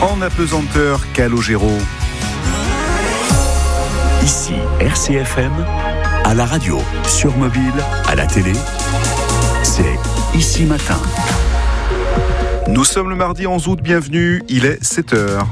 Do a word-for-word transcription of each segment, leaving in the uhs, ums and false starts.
En apesanteur, Calogero. Ici R C F M, à la radio, sur mobile, à la télé, c'est Ici Matin. Nous sommes le mardi onze août, bienvenue, il est sept heures.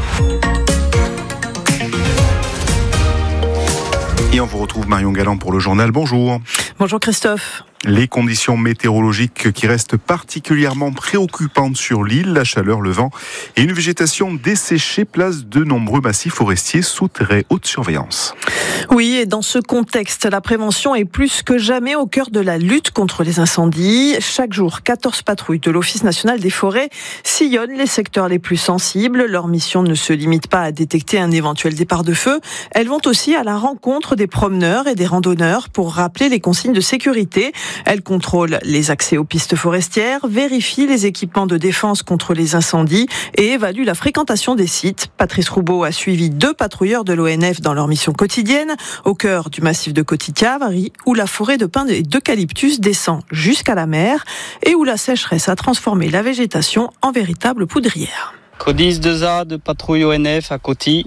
Et on vous retrouve Marion Galland pour le journal. Bonjour. Bonjour Christophe. Les conditions météorologiques qui restent particulièrement préoccupantes sur l'île, la chaleur, le vent et une végétation desséchée placent de nombreux massifs forestiers sous très haute surveillance. Oui, et dans ce contexte, la prévention est plus que jamais au cœur de la lutte contre les incendies. Chaque jour, quatorze patrouilles de l'Office national des forêts sillonnent les secteurs les plus sensibles. Leur mission ne se limite pas à détecter un éventuel départ de feu. Elles vont aussi à la rencontre des promeneurs et des randonneurs pour rappeler les consignes de sécurité. Elles contrôlent les accès aux pistes forestières, vérifient les équipements de défense contre les incendies et évaluent la fréquentation des sites. Patrice Roubaud a suivi deux patrouilleurs de l'O N F dans leur mission quotidienne, au cœur du massif de Coticavari, où la forêt de pins et d'eucalyptus descend jusqu'à la mer et où la sécheresse a transformé la végétation en véritable poudrière. Codis deux A de patrouille O N F à Coty.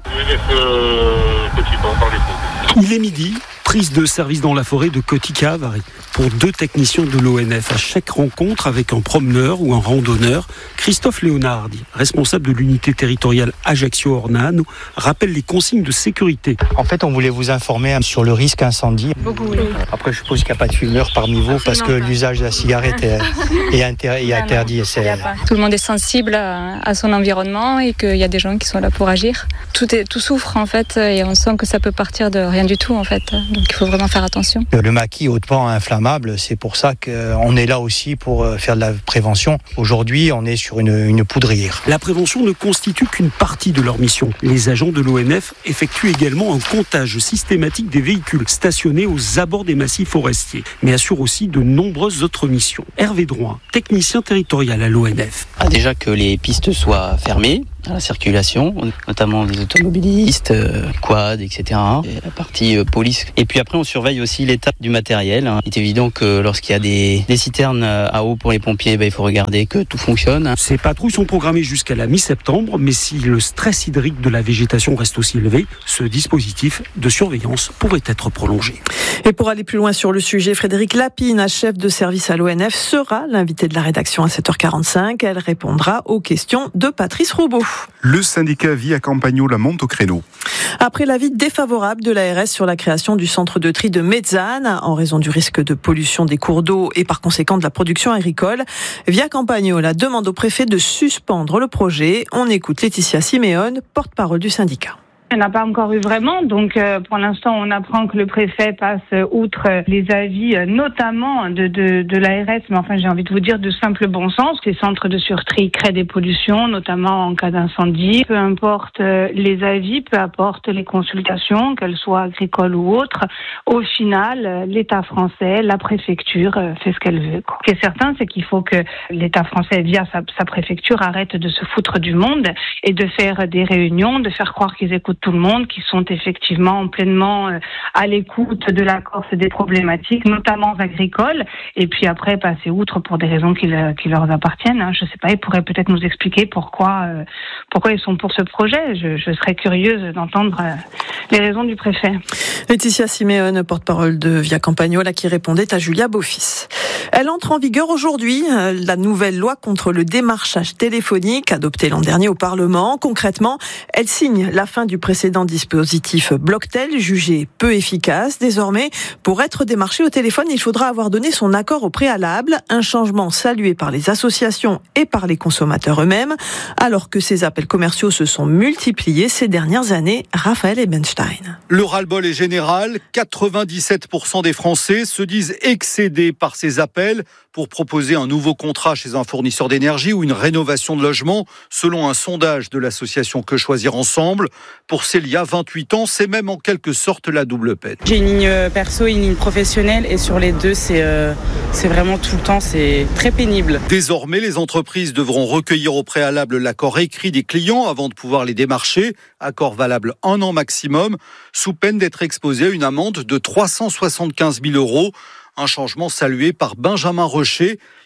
Il est midi, prise de service dans la forêt de Coticavari pour deux techniciens de l'O N F. À chaque rencontre avec un promeneur ou un randonneur, Christophe Léonardi, responsable de l'unité territoriale Ajaccio-Ornano, rappelle les consignes de sécurité. En fait, on voulait vous informer sur le risque incendie. Beaucoup, oui. Après, je suppose qu'il n'y a pas de fumeur parmi vous parce que l'usage de la cigarette est, est, inter- est interdit. C'est... Tout le monde est sensible à, à son environnement et qu'il y a des gens qui sont là pour agir. Tout, est, tout souffre en fait et on sent que ça peut partir de rien du tout en fait. Donc il faut vraiment faire attention. Le maquis hautement inflammable, c'est pour ça qu'on est là aussi pour faire de la prévention. Aujourd'hui, on est sur une, une poudrière. La prévention ne constitue qu'une partie de leur mission. Les agents de l'O N F effectuent également un comptage systématique des véhicules stationnés aux abords des massifs forestiers, mais assurent aussi de nombreuses autres missions. Hervé Drouin, technicien territorial à l'O N F. Ah, déjà que les pistes soient fermées à la circulation, notamment les automobilistes, euh, quad, et cetera. Et la partie euh, police. Et puis après, on surveille aussi l'état du matériel. Il est évident que lorsqu'il y a des, des citernes à eau pour les pompiers, ben, il faut regarder que tout fonctionne. Ces patrouilles sont programmées jusqu'à la mi-septembre, mais si le stress hydrique de la végétation reste aussi élevé, ce dispositif de surveillance pourrait être prolongé. Et pour aller plus loin sur le sujet, Frédéric Lapine, chef de service à l'O N F, sera l'invité de la rédaction à sept heures quarante-cinq. Elle répondra aux questions de Patrice Roubaud. Le syndicat Via Campagnola monte au créneau. Après l'avis défavorable de l'A R S sur la création du centre de tri de Mezzane, en raison du risque de pollution des cours d'eau et par conséquent de la production agricole, Via Campagnola demande au préfet de suspendre le projet. On écoute Laetitia Siméone, porte-parole du syndicat. Il n'y en a pas encore eu vraiment, donc euh, pour l'instant on apprend que le préfet passe euh, outre euh, les avis euh, notamment de, de, de l'A R S, mais enfin j'ai envie de vous dire de simple bon sens. Ces centres de surtri créent des pollutions, notamment en cas d'incendie. Peu importe euh, les avis, peu importe les consultations, qu'elles soient agricoles ou autres, au final euh, l'État français, la préfecture euh, fait ce qu'elle veut, quoi. Ce qui est certain, c'est qu'il faut que l'État français via sa, sa préfecture arrête de se foutre du monde et de faire des réunions, de faire croire qu'ils écoutent tout le monde, qui sont effectivement pleinement à l'écoute de la Corse des problématiques, notamment agricoles, et puis après passer outre pour des raisons qui, le, qui leur appartiennent. Je ne sais pas, ils pourraient peut-être nous expliquer pourquoi, euh, pourquoi ils sont pour ce projet. Je, je serais curieuse d'entendre euh, les raisons du préfet. Laetitia Siméone, porte-parole de Via Campagnola, qui répondait à Julia Beaufils. Elle entre en vigueur aujourd'hui, la nouvelle loi contre le démarchage téléphonique adoptée l'an dernier au Parlement. Concrètement, elle signe la fin du précédent dispositif Blocktel, jugé peu efficace. Désormais, pour être démarché au téléphone, il faudra avoir donné son accord au préalable, un changement salué par les associations et par les consommateurs eux-mêmes. Alors que ces appels commerciaux se sont multipliés ces dernières années, Raphaël Ebenstein. Le ras-le-bol est général, quatre-vingt-dix-sept pour cent des Français se disent excédés par ces appels pour proposer un nouveau contrat chez un fournisseur d'énergie ou une rénovation de logement, selon un sondage de l'association Que Choisir Ensemble. Pour Célia, vingt-huit ans, c'est même en quelque sorte la double peine. J'ai une ligne perso et une ligne professionnelle et sur les deux, c'est, euh, c'est vraiment tout le temps, c'est très pénible. Désormais, les entreprises devront recueillir au préalable l'accord écrit des clients avant de pouvoir les démarcher, accord valable un an maximum, sous peine d'être exposé à une amende de trois cent soixante-quinze mille euros. Un changement salué par Benjamin Rocher.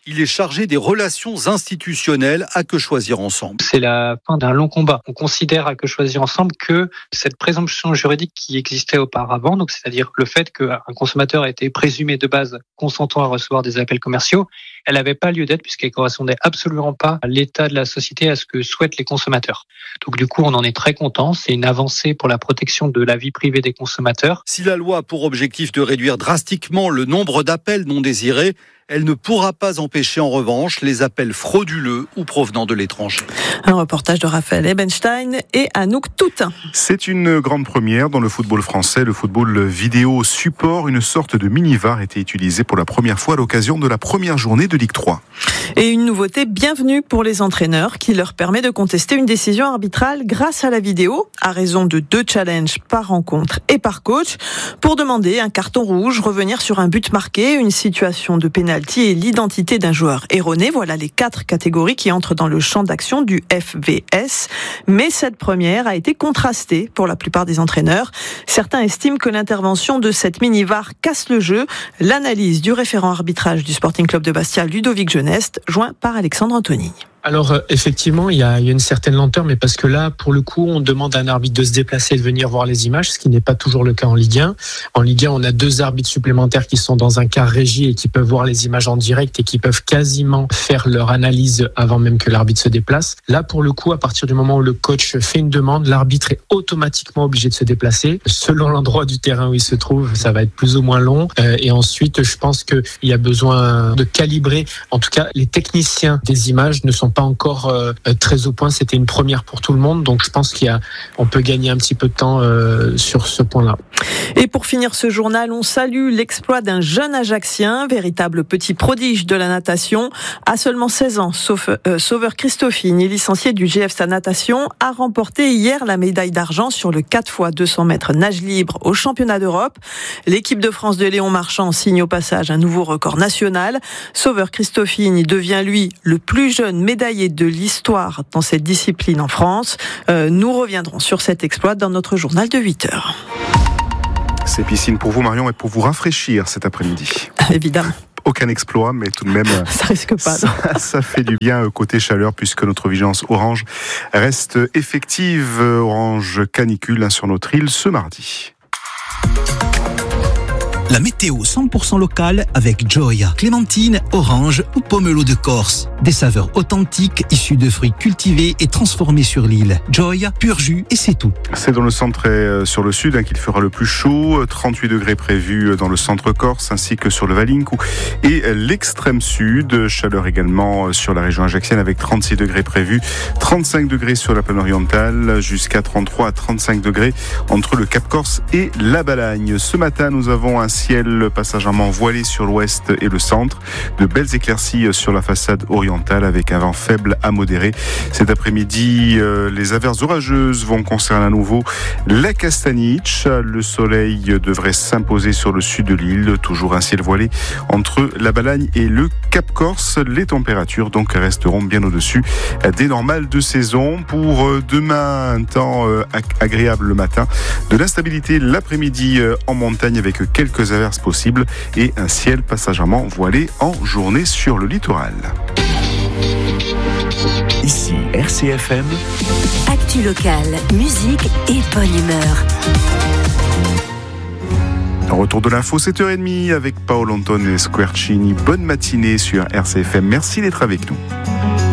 Il est chargé des relations institutionnelles à Que Choisir Ensemble. C'est la fin d'un long combat. On considère à Que Choisir Ensemble que cette présomption juridique qui existait auparavant, donc c'est-à-dire le fait qu'un consommateur a été présumé de base consentant à recevoir des appels commerciaux, elle n'avait pas lieu d'être puisqu'elle correspondait absolument pas à l'état de la société, à ce que souhaitent les consommateurs. Donc du coup, on en est très content. C'est une avancée pour la protection de la vie privée des consommateurs. Si la loi a pour objectif de réduire drastiquement le nombre d'appels non désirés, elle ne pourra pas empêcher en revanche les appels frauduleux ou provenant de l'étranger. Un reportage de Raphaël Ebenstein et Anouk Toutin. C'est une grande première dans le football français. Le football vidéo support, une sorte de mini-V A R, était utilisé pour la première fois à l'occasion de la première journée de Ligue trois. Et une nouveauté bienvenue pour les entraîneurs qui leur permet de contester une décision arbitrale grâce à la vidéo, à raison de deux challenges par rencontre et par coach, pour demander un carton rouge, revenir sur un but marqué, une situation de pénalité et l'identité d'un joueur erroné. Voilà les quatre catégories qui entrent dans le champ d'action du F V S. Mais cette première a été contrastée pour la plupart des entraîneurs. Certains estiment que l'intervention de cette mini-V A R casse le jeu. L'analyse du référent arbitrage du Sporting Club de Bastia, Ludovic Geneste, joint par Alexandre Anthony. Alors effectivement, il y a, il y a une certaine lenteur, mais parce que là, pour le coup, on demande à un arbitre de se déplacer et de venir voir les images, ce qui n'est pas toujours le cas en Ligue un. En Ligue un, on a deux arbitres supplémentaires qui sont dans un quart régie et qui peuvent voir les images en direct et qui peuvent quasiment faire leur analyse avant même que l'arbitre se déplace. Là, pour le coup, à partir du moment où le coach fait une demande, l'arbitre est automatiquement obligé de se déplacer. Selon l'endroit du terrain où il se trouve, ça va être plus ou moins long. Euh, et ensuite, je pense qu'il y a besoin de calibrer. En tout cas, les techniciens des images ne sont pas encore euh, très au point. C'était une première pour tout le monde, donc je pense qu'il y a, on peut gagner un petit peu de temps euh, sur ce point-là. Et pour finir ce journal, on salue l'exploit d'un jeune Ajaxien, véritable petit prodige de la natation. À seulement seize ans, sauf, euh, Sauveur Christophine, licencié du G F S A Natation, a remporté hier la médaille d'argent sur le quatre fois deux cents mètres nage libre au championnat d'Europe. L'équipe de France de Léon Marchand signe au passage un nouveau record national. Sauveur Christophine devient, lui, le plus jeune médaillé de l'histoire dans cette discipline en France. Euh, nous reviendrons sur cet exploit dans notre journal de huit heures. C'est piscine pour vous, Marion, et pour vous rafraîchir cet après-midi. Évidemment. Aucun exploit, mais tout de même, ça risque pas. Ça, ça fait du bien côté chaleur, puisque notre vigilance orange reste effective. Orange canicule sur notre île ce mardi. La météo cent pour cent locale avec Joy. Clémentine, orange ou pomelo de Corse. Des saveurs authentiques issues de fruits cultivés et transformés sur l'île. Joy, pur jus et c'est tout. C'est dans le centre et sur le sud hein, qu'il fera le plus chaud. trente-huit degrés prévus dans le centre Corse ainsi que sur le Valinco et l'extrême sud. Chaleur également sur la région ajaxienne avec trente-six degrés prévus. trente-cinq degrés sur la plaine orientale jusqu'à trente-trois à trente-cinq degrés entre le Cap Corse et la Balagne. Ce matin, nous avons un ciel passagèrement voilé sur l'ouest et le centre. De belles éclaircies sur la façade orientale avec un vent faible à modéré. Cet après-midi, euh, les averses orageuses vont concerner à nouveau la Castaniche. Le soleil devrait s'imposer sur le sud de l'île. Toujours un ciel voilé entre la Balagne et le Cap Corse. Les températures donc resteront bien au-dessus des normales de saison. Pour demain, un temps agréable le matin. De l'instabilité l'après-midi en montagne avec quelques averses possibles et un ciel passagèrement voilé en journée sur le littoral. Ici R C F M. Actu locale, musique et bonne humeur. Retour de l'info, sept heures trente avec Paolo Antone et Squarcini. Bonne matinée sur R C F M. Merci d'être avec nous.